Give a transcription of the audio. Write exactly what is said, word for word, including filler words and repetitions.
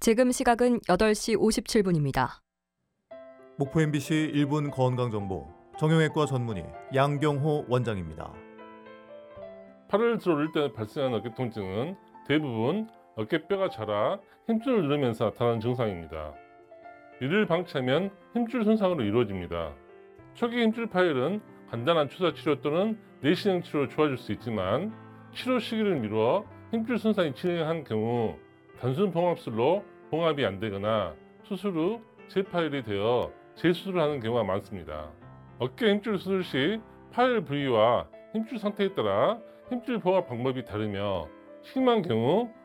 지금 시각은 여덟 시 오십칠 분입니다. 목포 엠비씨 일 분 건강정보 정형외과 전문의 양경호 원장입니다. 팔을 들어 올릴 때 발생하는 어깨 통증은 대부분 어깨뼈가 자라 힘줄을 잃으면서 나타나는 증상입니다. 이를 방치하면 힘줄 손상으로 이루어집니다. 초기 힘줄 파열은 간단한 주사 치료 또는 내시경 치료로 좋아질 수 있지만 치료 시기를 미루어 힘줄 손상이 진행한 경우 단순 봉합술로 봉합이 안 되거나 수술 후 재파열이 되어 재수술을 하는 경우가 많습니다. 어깨 힘줄 수술 시 파열 부위와 힘줄 상태에 따라 힘줄 봉합 방법이 다르며 심한 경우